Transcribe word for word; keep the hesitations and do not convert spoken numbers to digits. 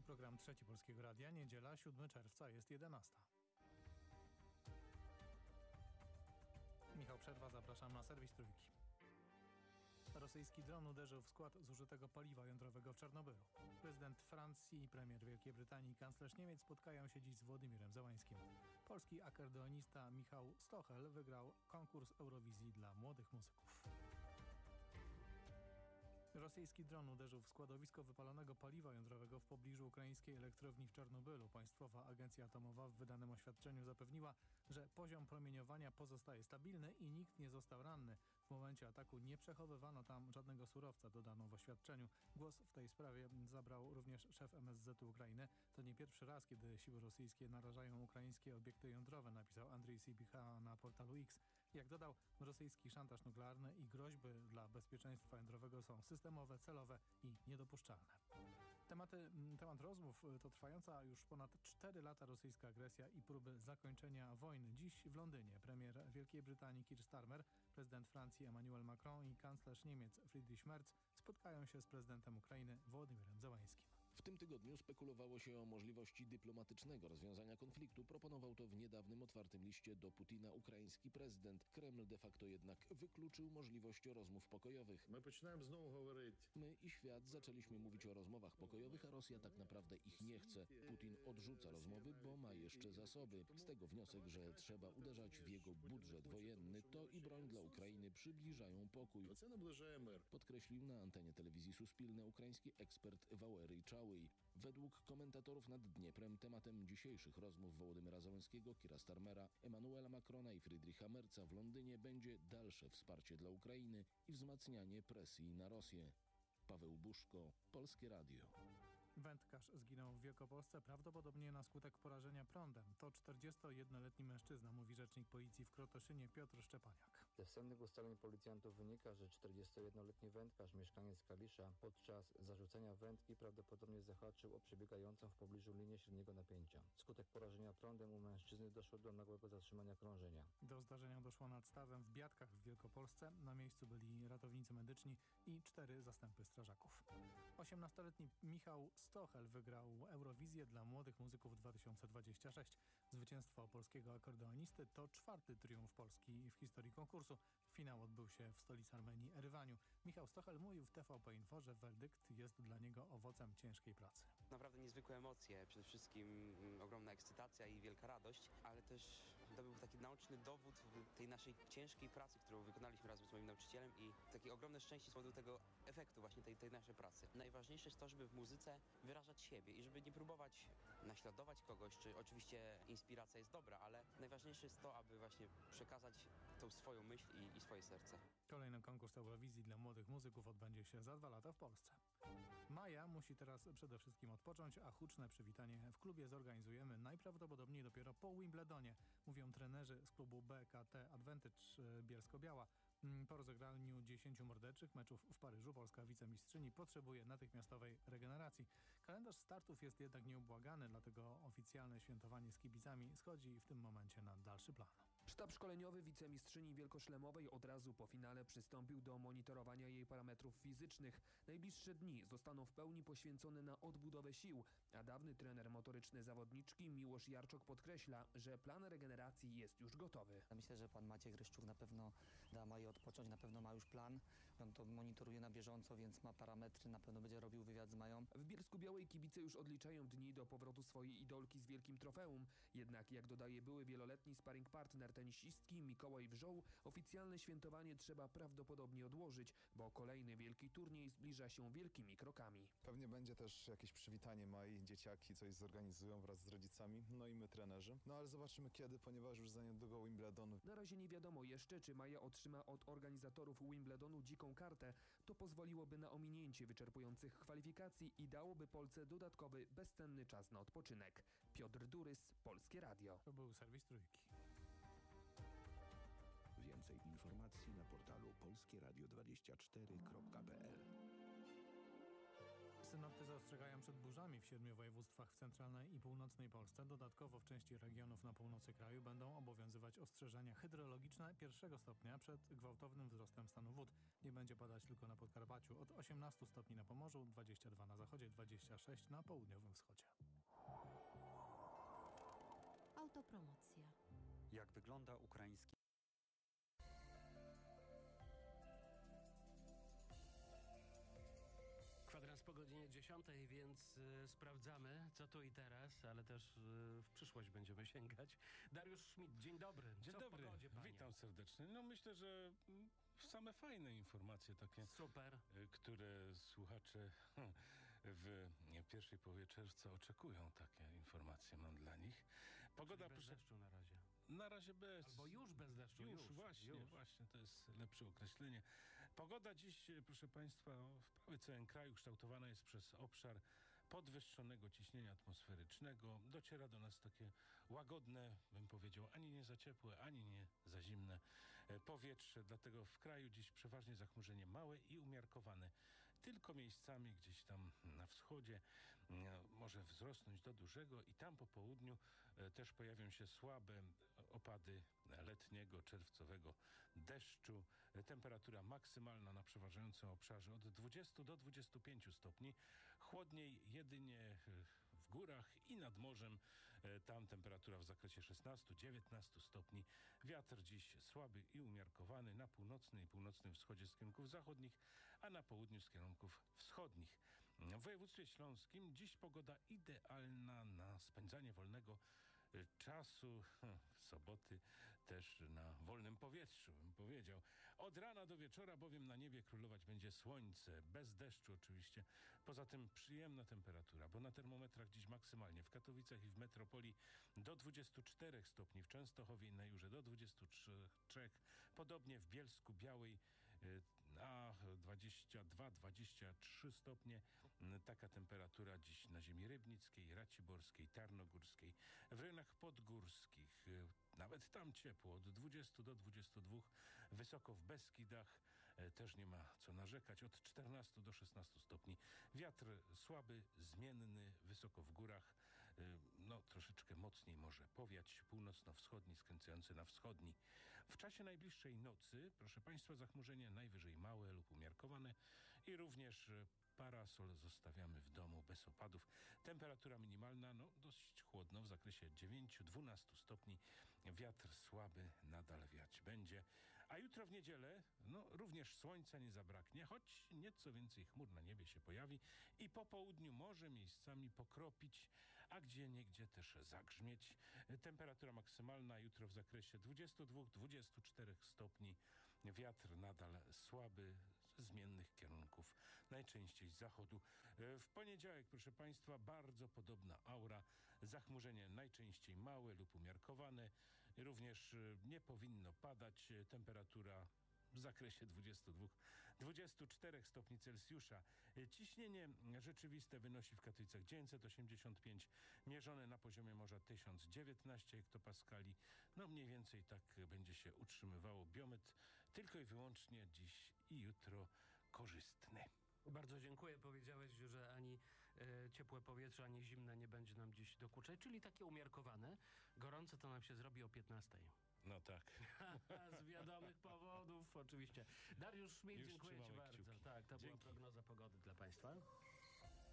program Trzeci Polskiego Radia. Niedziela, siódmego czerwca, jest jedenasta. Michał Przerwa, zapraszam na serwis Trójki. Rosyjski dron uderzył w skład zużytego paliwa jądrowego w Czarnobylu. Prezydent Francji, premier Wielkiej Brytanii i kanclerz Niemiec spotkają się dziś z Wołodymirem Zełańskim. Polski akordeonista Michał Stochel wygrał konkurs Eurowizji dla młodych muzyków. Rosyjski dron uderzył w składowisko wypalonego paliwa jądrowego w pobliżu ukraińskiej elektrowni w Czarnobylu. Państwowa Agencja Atomowa w wydanym oświadczeniu zapewniła, że poziom promieniowania pozostaje stabilny i nikt nie został ranny. W momencie ataku nie przechowywano tam żadnego surowca, dodano w oświadczeniu. Głos w tej sprawie zabrał również szef M S Z u Ukrainy. To nie pierwszy raz, kiedy siły rosyjskie narażają ukraińskie obiekty jądrowe, napisał Andrzej Sybicha na portalu X. Jak dodał, rosyjski szantaż nuklearny i groźby dla bezpieczeństwa jądrowego są systemowe, celowe i niedopuszczalne. Tematy, temat rozmów to trwająca już ponad cztery lata rosyjska agresja i próby zakończenia wojny. Dziś w Londynie premier Wielkiej Brytanii Keir Starmer, prezydent Francji Emmanuel Macron i kanclerz Niemiec Friedrich Merz spotkają się z prezydentem Ukrainy Wołodymirem Zełańskim. W tym tygodniu spekulowało się o możliwości dyplomatycznego rozwiązania konfliktu. Proponował to w niedawnym otwartym liście do Putina ukraiński prezydent. Kreml de facto jednak wykluczył możliwość rozmów pokojowych. My zaczynamy znowu mówić. My i świat zaczęliśmy mówić o rozmowach pokojowych, a Rosja tak naprawdę ich nie chce. Putin odrzuca rozmowy, bo ma jeszcze zasoby. Z tego wniosek, że trzeba uderzać w jego budżet wojenny. To i broń dla Ukrainy przybliżają pokój. Podkreślił na antenie telewizji Suspilne ukraiński ekspert Wałery Czały. Według komentatorów nad Dnieprem tematem dzisiejszych rozmów Wołodymyra Zełańskiego, Keira Starmera, Emmanuela Macrona i Friedricha Merza w Londynie będzie dalsze wsparcie dla Ukrainy i wzmacnianie presji na Rosję. Paweł Buszko, Polskie Radio. Wędkarz zginął w Wielkopolsce, prawdopodobnie na skutek porażenia prądem. To czterdziestojednoletni mężczyzna, mówi rzecznik policji w Krotoszynie Piotr Szczepaniak. Ze wstępnych ustaleń policjantów wynika, że czterdziestojednoletni wędkarz, mieszkaniec Kalisza, podczas zarzucenia wędki prawdopodobnie zahaczył o przebiegającą w pobliżu linię średniego napięcia. Skutek porażenia prądem u mężczyzny doszło do nagłego zatrzymania krążenia. Do zdarzenia doszło nad stawem w Biatkach w Wielkopolsce. Na miejscu byli ratownicy medyczni i cztery zastępy strażaków. osiemnastoletni Michał Stochel wygrał Eurowizję dla młodych muzyków dwa tysiące dwudziesty szósty. Zwycięstwo polskiego akordeonisty to czwarty triumf Polski w historii konkursu. Finał odbył się w stolicy Armenii, Erywaniu. Michał Stochel mówił w T V P Info, że werdykt jest dla niego owocem ciężkiej pracy. Naprawdę niezwykłe emocje, przede wszystkim mm, ogromna ekscytacja i wielka radość, ale też to był taki naoczny dowód tej naszej ciężkiej pracy, którą wykonaliśmy razem z moim nauczycielem i takie ogromne szczęście z powodu tego efektu właśnie tej, tej naszej pracy. Najważniejsze jest to, żeby w muzyce wyrażać siebie i żeby nie próbować naśladować kogoś, czy oczywiście inspiracja jest dobra, ale najważniejsze jest to, aby właśnie przekazać tą swoją myśl i, i swoje serce. Kolejny konkurs Eurowizji dla młodych muzyków odbędzie się za dwa lata w Polsce. Maja musi teraz przede wszystkim odpocząć, a huczne przywitanie w klubie zorganizujemy najprawdopodobniej dopiero po Wimbledonie, mówią trenerzy z klubu B K T Advantage Bielsko-Biała. Po rozegraniu dziesięciu morderczych meczów w Paryżu polska wicemistrzyni potrzebuje natychmiastowej regeneracji. Kalendarz startów jest jednak nieubłagany, dlatego oficjalne świętowanie z kibicami schodzi w tym momencie na dalszy plan. Sztab szkoleniowy wicemistrzyni wielkoszlemowej od razu po finale przystąpił do monitorowania jej parametrów fizycznych. Najbliższe dni zostaną w pełni poświęcone na odbudowę sił, a dawny trener motoryczny zawodniczki Miłosz Jarczok podkreśla, że plan regeneracji jest już gotowy. Myślę, że pan Maciej Gryszczuk na pewno da Maji odpocząć, na pewno ma już plan. On to monitoruje na bieżąco, więc ma parametry, na pewno będzie robił wywiad z Mają. W Bielsku-Białej kibice już odliczają dni do powrotu swojej idolki z wielkim trofeum. Jednak jak dodaje były wieloletni sparring partner tenisistki Mikołaj Wrzoł, oficjalne świętowanie trzeba prawdopodobnie odłożyć, bo kolejny wielki turniej zbliża się wielkimi krokami. Pewnie będzie też jakieś przywitanie Mai, dzieciaki coś zorganizują wraz z rodzicami, no i my trenerzy. No ale zobaczymy kiedy, ponieważ już za niedługo Wimbledon. Na razie nie wiadomo jeszcze, czy Maja otrzyma od organizatorów Wimbledonu dziką kartę. To pozwoliłoby na ominięcie wyczerpujących kwalifikacji i dałoby Polsce dodatkowy, bezcenny czas na odpoczynek. Piotr Durys, Polskie Radio. To był serwis Trójki. Więcej informacji na portalu polskie radio dwadzieścia cztery kropka p l. Synoptycy ostrzegają przed burzami w siedmiu województwach w centralnej i północnej Polsce. Dodatkowo w części regionów na północy kraju będą obowiązywać ostrzeżenia hydrologiczne pierwszego stopnia przed gwałtownym wzrostem stanu wód. Nie będzie padać tylko na Podkarpaciu. Od osiemnastu stopni na Pomorzu, dwudziestu dwóch na zachodzie, dwudziestu dwadzieścia sześć na południowym wschodzie. Autopromocja. Jak wygląda ukraiński Kwadrans po godzinie dziesiątej, więc y, sprawdzamy, co tu i teraz, ale też y, w przyszłość będziemy sięgać. Dariusz Schmidt, dzień dobry. Dzień co dobry, w pogodzie, panie? witam serdecznie. No myślę, że mm, same fajne informacje takie, Super. y, które słuchacze hm, w pierwszej połowie czerwca oczekują. Takie informacje mam dla nich. Pogoda Czyli bez proszę, deszczu na razie. na razie bez. Albo już bez deszczu. Już, Już, właśnie, już. właśnie, to jest lepsze określenie. Pogoda dziś, proszę Państwa, w prawie całym kraju kształtowana jest przez obszar podwyższonego ciśnienia atmosferycznego. Dociera do nas takie łagodne, bym powiedział, ani nie za ciepłe, ani nie za zimne e, powietrze. Dlatego w kraju dziś przeważnie zachmurzenie małe i umiarkowane. Tylko miejscami gdzieś tam na wschodzie e, może wzrosnąć do dużego i tam po południu e, też pojawią się słabe opady letniego, czerwcowego deszczu. E, Temperatura maksymalna na przeważającym obszarze od dwudziestu do dwudziestu pięciu stopni. Chłodniej jedynie e, w górach i nad morzem. E, Tam temperatura w zakresie szesnastu do dziewiętnastu stopni. Wiatr dziś słaby i umiarkowany na północnym i północnym wschodzie z kierunków zachodnich, a na południu z kierunków wschodnich. W województwie śląskim dziś pogoda idealna na spędzanie wolnego e, czasu, hm, w soboty też na wolnym powietrzu, bym powiedział. Od rana do wieczora bowiem na niebie królować będzie słońce, bez deszczu oczywiście. Poza tym przyjemna temperatura, bo na termometrach dziś maksymalnie w Katowicach i w metropolii do dwudziestu czterech stopni, w Częstochowie i na Jurze do dwudziestu trzech, podobnie w Bielsku Białej y, a dwadzieścia dwa do dwudziestu trzech stopnie. Taka temperatura dziś na ziemi rybnickiej, raciborskiej, tarnogórskiej, w rejonach podgórskich. y, Nawet tam ciepło, od dwudziestu do dwudziestu dwóch, wysoko w Beskidach e, też nie ma co narzekać, od czternastu do szesnastu stopni. Wiatr słaby, zmienny, wysoko w górach, e, no troszeczkę mocniej może powiać, północno-wschodni, skręcający na wschodni. W czasie najbliższej nocy, proszę Państwa, zachmurzenie najwyżej małe lub umiarkowane i również e, parasol zostawiamy w domu bez opadów. Temperatura minimalna, no dość chłodno, w zakresie dziewięciu do dwunastu stopni. Wiatr słaby nadal wiać będzie. A jutro w niedzielę, no również słońca nie zabraknie, choć nieco więcej chmur na niebie się pojawi i po południu może miejscami pokropić, a gdzie niegdzie też zagrzmieć. Temperatura maksymalna jutro w zakresie dwudziestu dwóch do dwudziestu czterech stopni. Wiatr nadal słaby, ze zmiennych kierunków, najczęściej z zachodu. W poniedziałek, proszę Państwa, bardzo podobna aura. Zachmurzenie najczęściej małe lub umiarkowane. Również nie powinno padać. Temperatura w zakresie dwudziestu dwóch do dwudziestu czterech stopni Celsjusza. Ciśnienie rzeczywiste wynosi w Katowicach dziewięćset osiemdziesiąt pięć, mierzone na poziomie morza tysiąc dziewiętnaście hektopaskali. No mniej więcej tak będzie się utrzymywało. Biometr tylko i wyłącznie dziś i jutro korzystny. Bardzo dziękuję. Powiedziałeś, że ani e, ciepłe powietrze, ani zimne nie będzie nam dziś dokuczać, czyli takie umiarkowane. Gorące to nam się zrobi o piętnastej. No tak. Z wiadomych powodów, oczywiście. Dariusz Schmidt, Już dziękuję Ci trzymamy bardzo. kciuki. Tak, to była Dzięki. prognoza pogody dla Państwa.